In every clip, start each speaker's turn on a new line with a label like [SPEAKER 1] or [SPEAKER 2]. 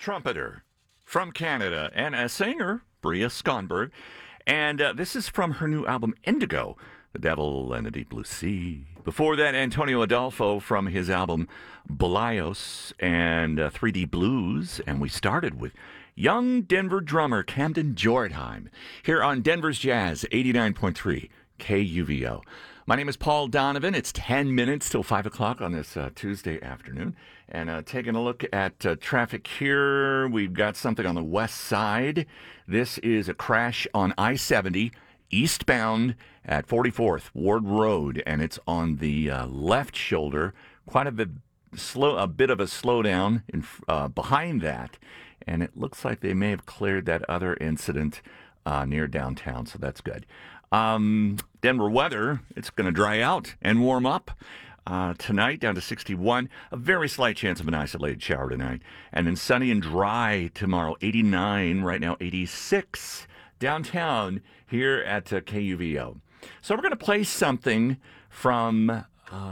[SPEAKER 1] trumpeter from Canada and a singer, Bria Skonberg. And this is from her new album, Indigo, The Devil and the Deep Blue Sea. Before that, Antonio Adolfo from his album, Bolaios and 3D Blues. And we started with young Denver drummer Camden Jortheim here on Denver's Jazz, 89.3 KUVO. My name is Paul Donovan. It's 10 minutes till 5 o'clock on this Tuesday afternoon. And taking a look at traffic here, we've got something on the west side. This is a crash on I-70 eastbound at 44th Ward Road, and it's on the left shoulder. Quite a bit of a slowdown behind that, and it looks like they may have cleared that other incident near downtown, so that's good. Denver weather, it's going to dry out and warm up tonight down to 61. A very slight chance of an isolated shower tonight. And then sunny and dry tomorrow, 89, right now 86 downtown here at KUVO. So we're going to play something from the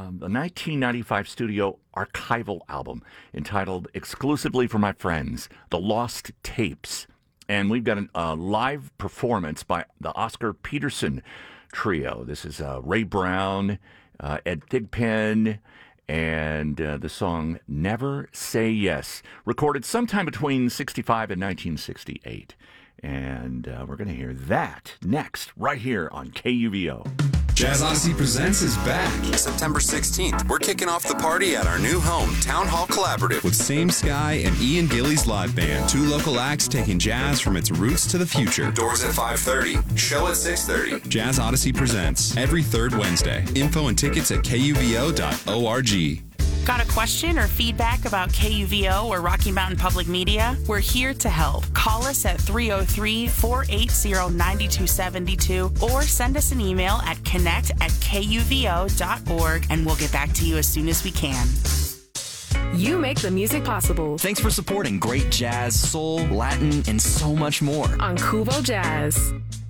[SPEAKER 1] 1995 studio archival album entitled Exclusively for My Friends, The Lost Tapes. And we've got a live performance by the Oscar Peterson Trio. This is Ray Brown, Ed Thigpen, and the song Never Say Yes, recorded sometime between 65 and 1968. And we're going to hear that next, right here on KUVO.
[SPEAKER 2] Jazz Odyssey Presents is back.
[SPEAKER 3] September 16th, we're kicking off the party at our new home, Town Hall Collaborative.
[SPEAKER 2] With Same Sky and Ian Gillies Live Band. Two local acts taking jazz from its roots to the future.
[SPEAKER 3] Doors at 5:30, show at 6:30.
[SPEAKER 2] Jazz Odyssey Presents, every third Wednesday. Info and tickets at kuvo.org.
[SPEAKER 4] Got a question or feedback about KUVO or Rocky Mountain Public Media? We're here to help. Call us at 303-480-9272 or send us an email at connect@kuvo.org and we'll get back to you as soon as we can.
[SPEAKER 5] You make the music possible.
[SPEAKER 6] Thanks for supporting great jazz, soul, Latin, and so much more
[SPEAKER 5] On Kuvo Jazz.